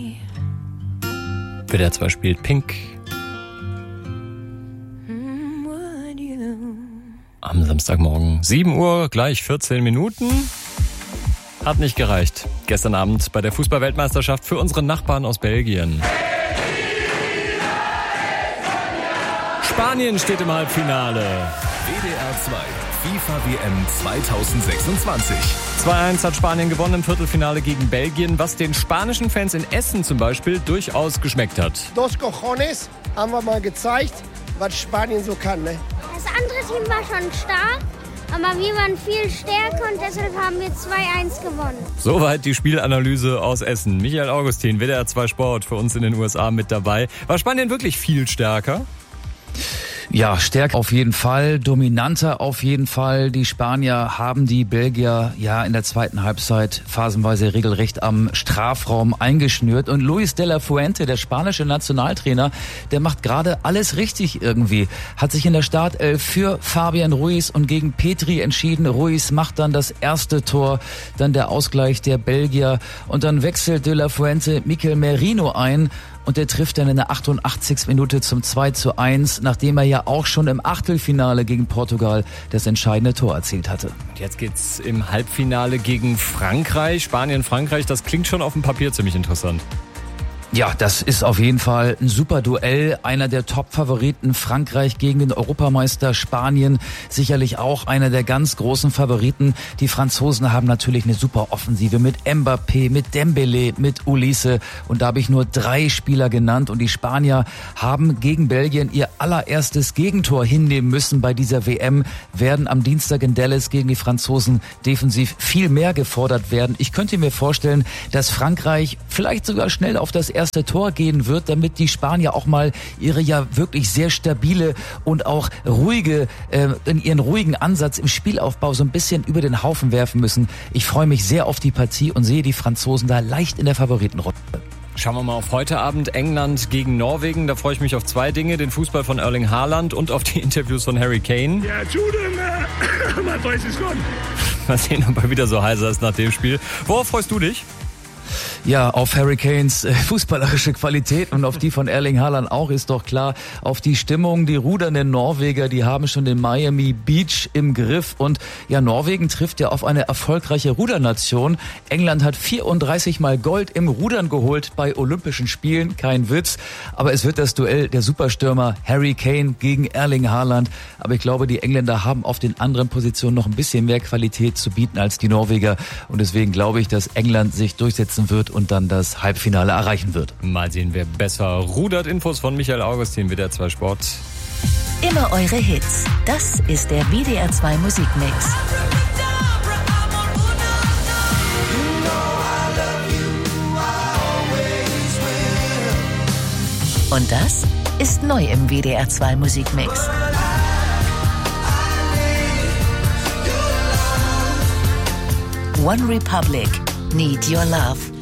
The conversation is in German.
WDR 2 spielt Pink. Am Samstagmorgen 7 Uhr, gleich 14 Minuten. Hat nicht gereicht. Gestern Abend bei der Fußball-Weltmeisterschaft für unsere Nachbarn aus Belgien. Spanien steht im Halbfinale. WDR 2, FIFA-WM 2026. 2-1 hat Spanien gewonnen im Viertelfinale gegen Belgien, was den spanischen Fans in Essen zum Beispiel durchaus geschmeckt hat. Dos Cojones haben wir mal gezeigt, was Spanien so kann. Ne? Das andere Team war schon stark, aber wir waren viel stärker und deshalb haben wir 2-1 gewonnen. Soweit die Spielanalyse aus Essen. Michael Augustin, WDR 2 Sport, für uns in den USA mit dabei. War Spanien wirklich viel stärker? Ja, stärker auf jeden Fall, dominanter auf jeden Fall. Die Spanier haben die Belgier ja in der zweiten Halbzeit phasenweise regelrecht am Strafraum eingeschnürt. Und Luis de la Fuente, der spanische Nationaltrainer, der macht gerade alles richtig irgendwie. Hat sich in der Startelf für Fabian Ruiz und gegen Petri entschieden. Ruiz macht dann das erste Tor, dann der Ausgleich der Belgier. Und dann wechselt de la Fuente Mikel Merino ein. Und der trifft dann in der 88. Minute zum 2:1, nachdem er ja auch schon im Achtelfinale gegen Portugal das entscheidende Tor erzielt hatte. Und jetzt geht's im Halbfinale gegen Frankreich. Spanien-Frankreich, das klingt schon auf dem Papier ziemlich interessant. Ja, das ist auf jeden Fall ein super Duell. Einer der Top-Favoriten, Frankreich gegen den Europameister Spanien. Sicherlich auch einer der ganz großen Favoriten. Die Franzosen haben natürlich eine super Offensive mit Mbappé, mit Dembélé, mit Ulisse. Und da habe ich nur 3 Spieler genannt. Und die Spanier haben gegen Belgien ihr allererstes Gegentor hinnehmen müssen bei dieser WM. Werden am Dienstag in Dallas gegen die Franzosen defensiv viel mehr gefordert werden. Ich könnte mir vorstellen, dass Frankreich vielleicht sogar schnell auf das erste Tor gehen wird, damit die Spanier auch mal ihre ja wirklich sehr stabile und auch ruhige, in ihren ruhigen Ansatz im Spielaufbau so ein bisschen über den Haufen werfen müssen. Ich freue mich sehr auf die Partie und sehe die Franzosen da leicht in der Favoritenrolle. Schauen wir mal auf heute Abend, England gegen Norwegen. Da freue ich mich auf 2 Dinge, den Fußball von Erling Haaland und auf die Interviews von Harry Kane. Ja, mein Voice is gone. Mal sehen, ob er wieder so heiser ist nach dem Spiel. Worauf freust du dich? Ja, auf Harry Kanes fußballerische Qualität und auf die von Erling Haaland auch, ist doch klar. Auf die Stimmung, die rudernden Norweger, die haben schon den Miami Beach im Griff. Und ja, Norwegen trifft ja auf eine erfolgreiche Rudernation. England hat 34 Mal Gold im Rudern geholt bei Olympischen Spielen, kein Witz. Aber es wird das Duell der Superstürmer Harry Kane gegen Erling Haaland. Aber ich glaube, die Engländer haben auf den anderen Positionen noch ein bisschen mehr Qualität zu bieten als die Norweger. Und deswegen glaube ich, dass England sich durchsetzen wird und dann das Halbfinale erreichen wird. Mal sehen, wer besser rudert. Infos von Michael Augustin, WDR 2 Sport. Immer eure Hits. Das ist der WDR 2 Musikmix. Und das ist neu im WDR 2 Musikmix. One Republic, Need Your Love.